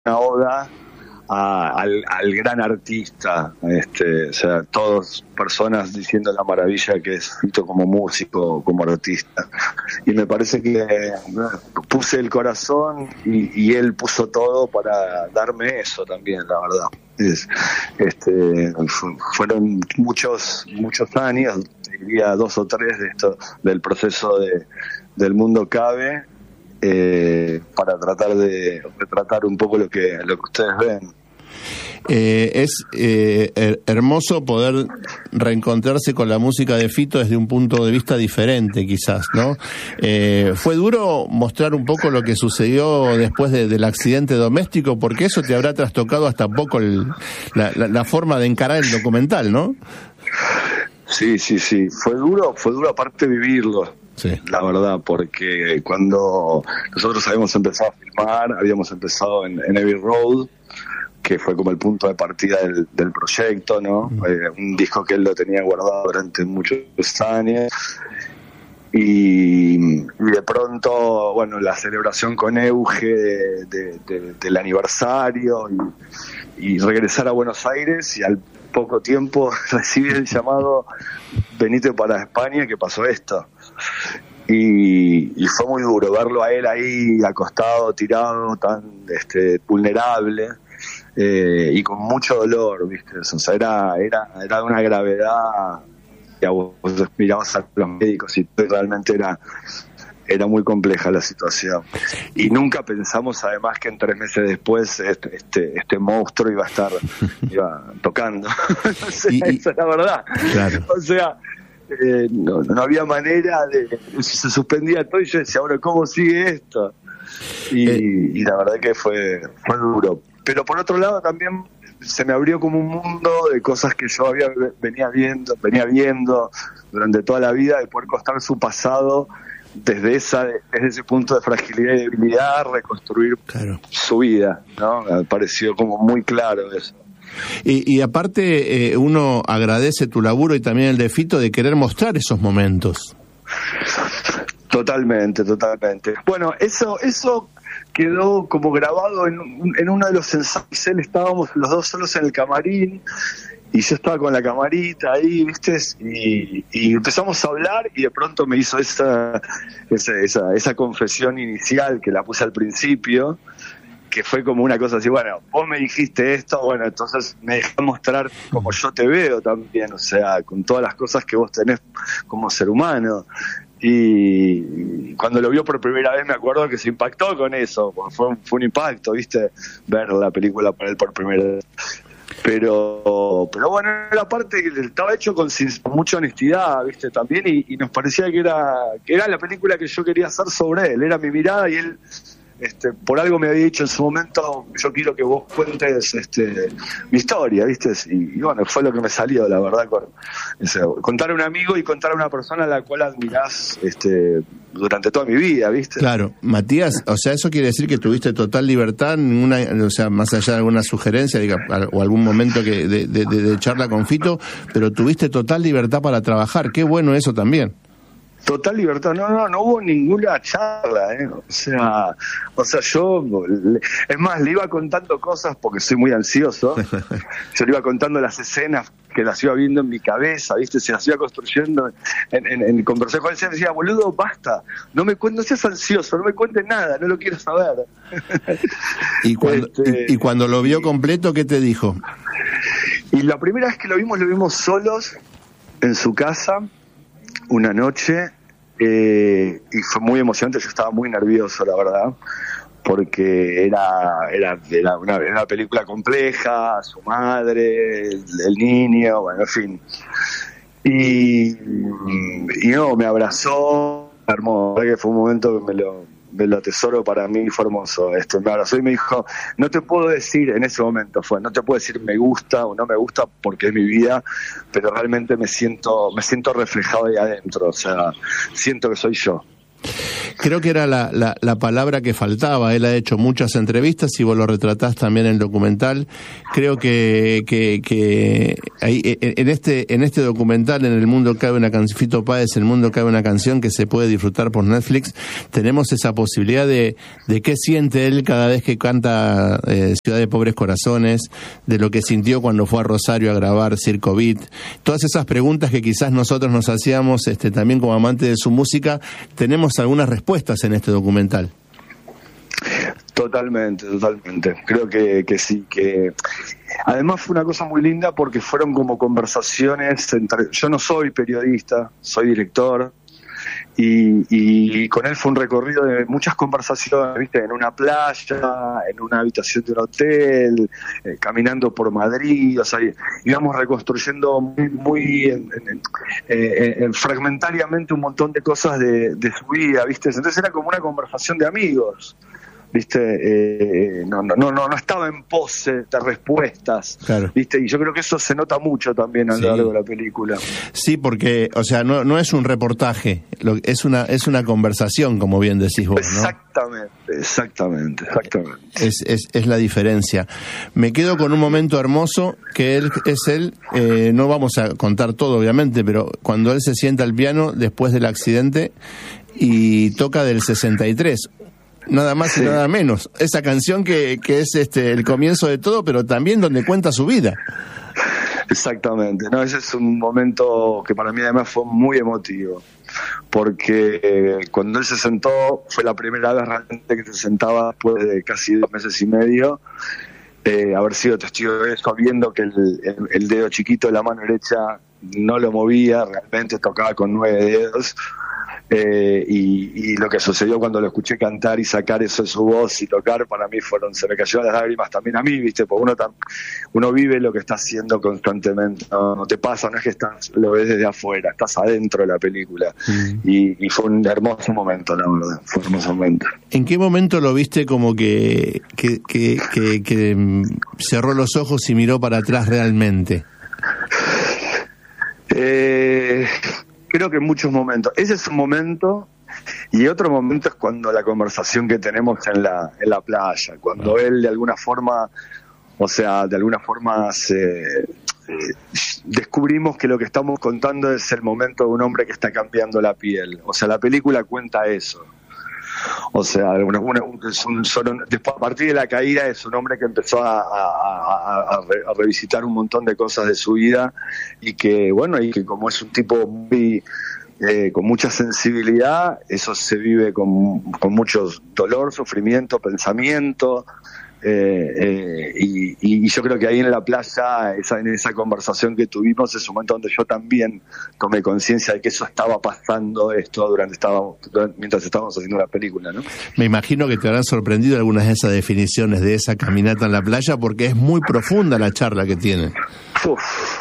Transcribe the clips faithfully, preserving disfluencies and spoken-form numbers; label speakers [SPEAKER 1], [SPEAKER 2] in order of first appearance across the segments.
[SPEAKER 1] una oda a, al, al gran artista, este, o sea, todas personas diciendo la maravilla que es Fito como músico, como artista. Y me parece que bueno, puse el corazón y, y él puso todo para darme eso también, la verdad. Es, este, fu- fueron muchos, muchos años, diría dos o tres de esto, del proceso de, del Mundo Cabe, eh, para tratar de retratar un poco lo que, lo que ustedes ven.
[SPEAKER 2] Eh, es eh, her- hermoso poder reencontrarse con la música de Fito desde un punto de vista diferente, quizás, ¿no? Eh, ¿Fue duro mostrar un poco lo que sucedió después de, del accidente doméstico? Porque eso te habrá trastocado hasta poco el, la, la, la forma de encarar el documental, ¿no?
[SPEAKER 1] Sí, sí, sí. Fue duro, fue duro aparte vivirlo.
[SPEAKER 2] Sí.
[SPEAKER 1] La verdad, porque cuando nosotros habíamos empezado a filmar, habíamos empezado en, en Abbey Road, que fue como el punto de partida del, del proyecto, ¿no? Mm. Eh, un disco que él lo tenía guardado durante muchos años. Y, y de pronto, bueno, la celebración con Euge de, de, de, del aniversario y, y regresar a Buenos Aires, y al poco tiempo recibir el llamado venite para España, que pasó esto. Y, y fue muy duro verlo a él ahí acostado, tirado, tan este, vulnerable, eh, y con mucho dolor, ¿viste? O sea, era, era, era de una gravedad que a vos mirabas a los médicos y realmente era, era muy compleja la situación. Y nunca pensamos además que en tres meses después este, este, este monstruo iba a estar iba tocando. O sea,
[SPEAKER 2] y, y,
[SPEAKER 1] esa es la verdad.
[SPEAKER 2] Claro.
[SPEAKER 1] O sea, eh, no, no había manera de... Se suspendía todo y yo decía, ahora, ¿cómo sigue esto? Y, eh. y la verdad que fue, fue duro. Pero por otro lado también se me abrió como un mundo de cosas que yo había venía viendo, venía viendo durante toda la vida, de poder contar su pasado desde esa desde ese punto de fragilidad y debilidad, reconstruir claro. su vida, ¿no? Me pareció como muy claro eso.
[SPEAKER 2] Y, y aparte eh, uno agradece tu laburo y también el de Fito de querer mostrar esos momentos.
[SPEAKER 1] Totalmente, totalmente. Bueno, eso eso quedó como grabado en, en uno de los ensayos. Él estábamos los dos solos en el camarín y yo estaba con la camarita ahí, ¿viste? Y, y empezamos a hablar y de pronto me hizo esa, esa, esa, esa confesión inicial que la puse al principio, que fue como una cosa así, bueno, vos me dijiste esto, bueno, entonces me dejás mostrar como yo te veo también, o sea, con todas las cosas que vos tenés como ser humano. Y cuando lo vio por primera vez me acuerdo que se impactó con eso, fue un, fue un impacto, ¿viste? Ver la película para él por primera vez. Pero pero bueno, la parte que estaba hecho con, con mucha honestidad, ¿viste? También, y, y nos parecía que era que era la película que yo quería hacer sobre él, era mi mirada, y él este por algo me había dicho en su momento, yo quiero que vos cuentes este mi historia, ¿viste? Y, y bueno, fue lo que me salió, la verdad, con ese, contar a un amigo y contar a una persona a la cual admirás este durante toda mi vida, ¿viste?
[SPEAKER 2] Claro, Matías, o sea, eso quiere decir que tuviste total libertad, ninguna, o sea, más allá de alguna sugerencia diga, o algún momento que de, de, de charla con Fito, pero tuviste total libertad para trabajar, qué bueno eso también.
[SPEAKER 1] Total libertad, no, no, no hubo ninguna charla, ¿eh? O sea, o sea, yo, es más, le iba contando cosas porque soy muy ansioso, yo le iba contando las escenas que las iba viendo en mi cabeza, ¿viste? Se las iba construyendo en, en, en conversación con él, decía, boludo, basta, no me cuentes, no seas ansioso, no me cuentes nada, no lo quiero saber.
[SPEAKER 2] ¿Y cuando, este... y, y cuando lo vio completo, qué te dijo?
[SPEAKER 1] Y la primera vez que lo vimos, lo vimos solos en su casa, una noche, eh, y fue muy emocionante. Yo estaba muy nervioso, la verdad, porque era era, era, una, era una película compleja, su madre, el, el niño, bueno, en fin. Y, y no, me abrazó, hermoso, que fue un momento que me lo, me lo atesoro para mí, fue hermoso. Esto, me abrazó y me dijo, no te puedo decir, en ese momento fue, no te puedo decir me gusta o no me gusta porque es mi vida, pero realmente me siento me siento reflejado ahí adentro, o sea, siento que soy yo.
[SPEAKER 2] Creo que era la, la, la palabra que faltaba. Él ha hecho muchas entrevistas y vos lo retratás también en el documental. Creo que, que, que ahí, en este en este documental, En el mundo cabe una canción, Fito Páez, En el mundo cabe una canción, que se puede disfrutar por Netflix, tenemos esa posibilidad de, de qué siente él cada vez que canta eh, Ciudad de Pobres Corazones, de lo que sintió cuando fue a Rosario a grabar Circo Beat. Todas esas preguntas que quizás nosotros nos hacíamos este, también como amantes de su música, tenemos algunas respuestas en este documental.
[SPEAKER 1] Totalmente, totalmente. Creo que, que sí, que además fue una cosa muy linda porque fueron como conversaciones entre... Yo no soy periodista, soy director, y, y con él fue un recorrido de muchas conversaciones, ¿viste? En una playa, en una habitación de un hotel, eh, caminando por Madrid, o sea, íbamos reconstruyendo muy, muy en, en, eh, en, fragmentariamente un montón de cosas de, de su vida, ¿viste? Entonces era como una conversación de amigos, ¿viste? Eh, no, no, no, no estaba en pose de respuestas,
[SPEAKER 2] claro.
[SPEAKER 1] ¿Viste? Y yo creo que eso se nota mucho también a lo
[SPEAKER 2] sí.
[SPEAKER 1] largo de la película.
[SPEAKER 2] Sí, porque, o sea, no, no es un reportaje, lo, es una es una conversación, como bien decís vos, ¿no?
[SPEAKER 1] Exactamente, exactamente, exactamente.
[SPEAKER 2] Es, es, es la diferencia. Me quedo con un momento hermoso que él es él, eh, no vamos a contar todo, obviamente, pero cuando él se sienta al piano después del accidente y toca del sesenta y tres. Nada más sí. y nada menos. Esa canción que, que es este el comienzo de todo, pero también donde cuenta su vida.
[SPEAKER 1] Exactamente. No, ese es un momento que para mí además fue muy emotivo, porque eh, cuando él se sentó, fue la primera vez realmente que se sentaba después de casi dos meses y medio, eh, haber sido testigo de eso, viendo que el, el, el dedo chiquito de la mano derecha no lo movía, realmente tocaba con nueve dedos. Eh, y, y lo que sucedió cuando lo escuché cantar y sacar eso de su voz y tocar, para mí fueron, se me cayeron las lágrimas también a mí, ¿viste? Porque uno tam, uno vive lo que está haciendo constantemente, no, no te pasa, no es que estás, lo ves desde afuera, estás adentro de la película. Mm. y, y fue un hermoso momento, la verdad, fue un hermoso momento.
[SPEAKER 2] ¿En qué momento lo viste como que, que, que, que, que cerró los ojos y miró para atrás realmente?
[SPEAKER 1] Eh... Creo que en muchos momentos. Ese es un momento, y otro momento es cuando la conversación que tenemos en la en la playa, cuando él de alguna forma, o sea, de alguna forma se, eh, descubrimos que lo que estamos contando es el momento de un hombre que está cambiando la piel. O sea, la película cuenta eso. O sea, una, una, es un, son, después, a partir de la caída es un hombre que empezó a, a, a, a revisitar un montón de cosas de su vida y que, bueno, y que como es un tipo muy, eh, con mucha sensibilidad, eso se vive con, con mucho dolor, sufrimiento, pensamiento. Eh, eh, y, y yo creo que ahí en la playa, esa, en esa conversación que tuvimos, es un momento donde yo también tomé conciencia de que eso estaba pasando esto durante estábamos durante, mientras estábamos haciendo la película, ¿no?
[SPEAKER 2] Me imagino que te habrán sorprendido algunas de esas definiciones de esa caminata en la playa, porque es muy profunda la charla que tienen.
[SPEAKER 1] Uf.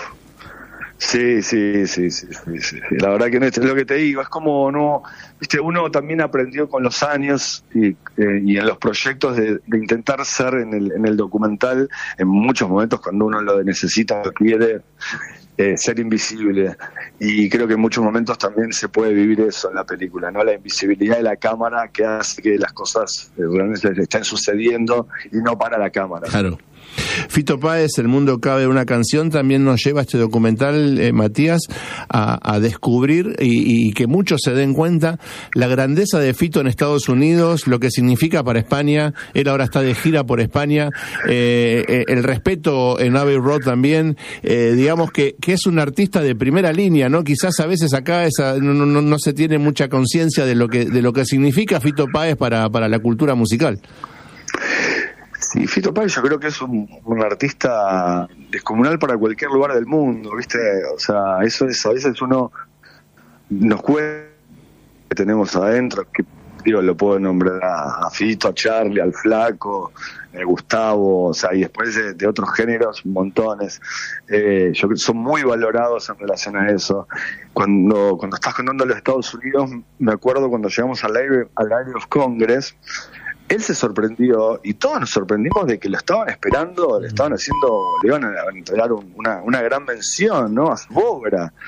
[SPEAKER 1] Sí, sí, sí, sí, sí, sí. La verdad que no es lo que te digo, es como no, viste, uno también aprendió con los años y, eh, y en los proyectos de, de intentar ser en el, en el documental, en muchos momentos cuando uno lo necesita, lo quiere, eh, ser invisible. Y creo que en muchos momentos también se puede vivir eso en la película, ¿no? La invisibilidad de la cámara que hace que las cosas eh, realmente estén sucediendo y no para la cámara.
[SPEAKER 2] Claro. Fito Páez, El mundo cabe una canción, también nos lleva este documental, eh, Matías, a, a descubrir y, y que muchos se den cuenta la grandeza de Fito en Estados Unidos, lo que significa para España. Él ahora está de gira por España, eh, eh, el respeto en Abbey Road también, eh, digamos que, que es un artista de primera línea, ¿no? Quizás a veces acá esa, no, no, no se tiene mucha conciencia de lo que de lo que significa Fito Páez para, para la cultura musical.
[SPEAKER 1] Sí, Fito Páez yo creo que es un, un artista descomunal para cualquier lugar del mundo, ¿viste? O sea, eso es, a veces uno nos cuenta que tenemos adentro, que digo, lo puedo nombrar a, a Fito, a Charlie, al Flaco, a Gustavo, o sea, y después de, de otros géneros, montones. Eh, yo creo que son muy valorados en relación a eso. Cuando cuando estás contando los Estados Unidos, me acuerdo cuando llegamos al Library, al Library of Congress, él se sorprendió y todos nos sorprendimos de que lo estaban esperando, le estaban haciendo, le iban a entregar un, una, una gran mención, ¿no? A su obra.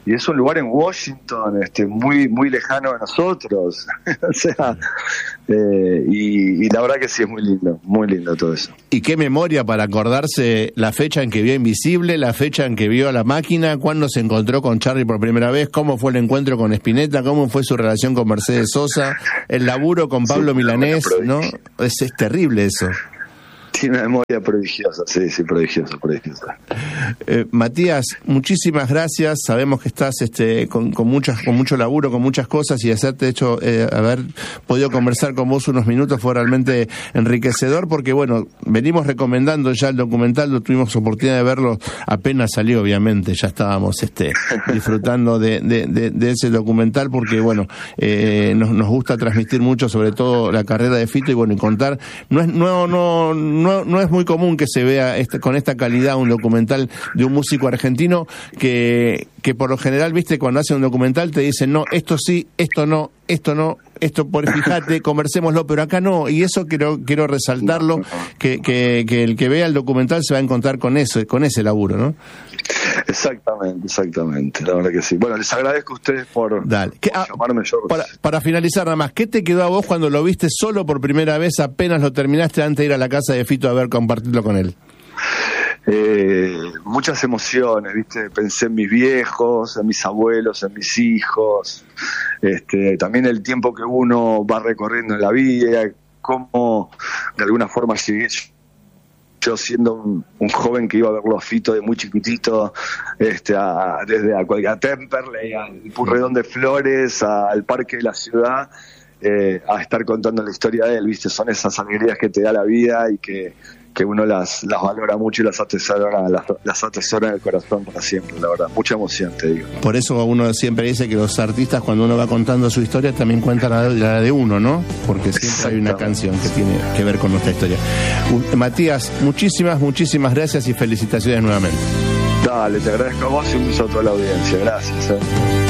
[SPEAKER 1] y es un lugar en Washington, este, muy muy lejano de nosotros. O sea, eh, y, y la verdad que sí, es muy lindo, muy lindo todo eso.
[SPEAKER 2] Y qué memoria para acordarse la fecha en que vio Invisible, la fecha en que vio a La Máquina, cuándo se encontró con Charly por primera vez, cómo fue el encuentro con Spinetta, cómo fue su relación con Mercedes Sosa, el laburo con Pablo sí, Milanés, ¿no? Es, es terrible eso.
[SPEAKER 1] Tiene una memoria prodigiosa, sí, sí, prodigiosa, prodigiosa.
[SPEAKER 2] Eh, Matías, muchísimas gracias. Sabemos que estás este, con, con muchas, con mucho laburo, con muchas cosas, y hacerte hecho eh, haber podido conversar con vos unos minutos fue realmente enriquecedor, porque bueno, venimos recomendando ya el documental, lo tuvimos oportunidad de verlo apenas salió, obviamente, ya estábamos este, disfrutando de, de, de, de ese documental, porque bueno, eh, nos, nos gusta transmitir mucho, sobre todo la carrera de Fito, y bueno, y contar, no es, no, no, no No, no es muy común que se vea este, con esta calidad un documental de un músico argentino que, que por lo general, viste, cuando hacen un documental te dicen, no, esto sí, esto no, esto no, esto por fíjate, conversémoslo, pero acá no, y eso quiero quiero resaltarlo, que, que, que el que vea el documental se va a encontrar con eso, con ese laburo, ¿no?
[SPEAKER 1] Exactamente, exactamente, la verdad que sí. Bueno, les agradezco a ustedes por,
[SPEAKER 2] Dale.
[SPEAKER 1] por
[SPEAKER 2] ¿Qué, ah,
[SPEAKER 1] llamarme. Yo
[SPEAKER 2] para, para finalizar nada más, ¿qué te quedó a vos cuando lo viste solo por primera vez, apenas lo terminaste antes de ir a la casa de Fito a ver, compartirlo con él?
[SPEAKER 1] Eh, muchas emociones, viste, pensé en mis viejos, en mis abuelos, en mis hijos, este, también el tiempo que uno va recorriendo en la vida, cómo de alguna forma llegué yo siendo un, un joven que iba a verlo a Fito de muy chiquitito, este, a, desde a, a Temperley, al Purredón de Flores, a, al Parque de la Ciudad, eh, a estar contando la historia de él, viste, son esas alegrías que te da la vida y que, que uno las, las valora mucho y las atesora, las, las atesora en el corazón para siempre, la verdad, mucha emoción, te digo.
[SPEAKER 2] Por eso uno siempre dice que los artistas, cuando uno va contando su historia, también cuentan la, la de uno, ¿no? Porque siempre hay una canción que tiene que ver con nuestra historia. Uh, Matías, muchísimas, muchísimas gracias y felicitaciones nuevamente.
[SPEAKER 1] Dale, te agradezco a vos y un beso a toda la audiencia, gracias. Eh.